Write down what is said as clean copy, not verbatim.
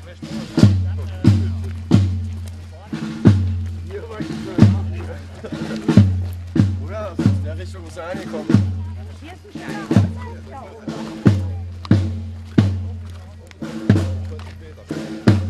Oder? Aus der Richtung ist er angekommen. Hier ist ein Stein.